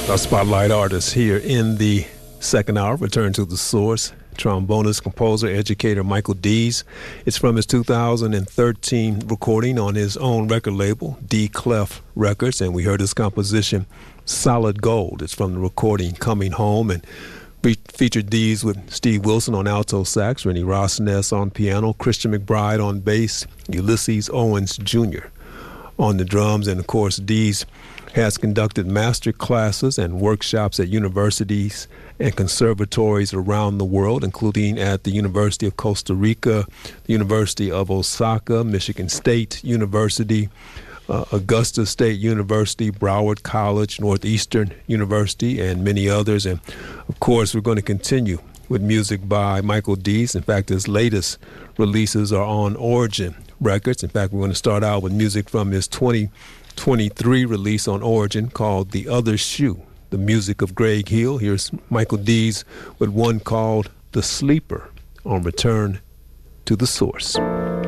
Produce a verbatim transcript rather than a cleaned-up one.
Our spotlight artist here in the second hour, Return to the Source. Trombonist, composer, educator Michael Dees. It's from his two thousand thirteen recording on his own record label, D Clef Records, and we heard his composition, Solid Gold. It's from the recording Coming Home, and we featured Dees with Steve Wilson on alto sax, Rennie Rosness on piano, Christian McBride on bass, Ulysses Owens Junior on the drums, and of course Dees has conducted master classes and workshops at universities and conservatories around the world, including at the University of Costa Rica, the University of Osaka, Michigan State University, uh, Augusta State University, Broward College, Northeastern University, and many others. And of course, we're going to continue with music by Michael Dees. In fact, his latest releases are on Origin Records. In fact, we're going to start out with music from his twenty twenty-three release on Origin called The Other Shoe, the music of Greg Hill. Here's Michael Dees with one called The Sleeper on Return to the Source.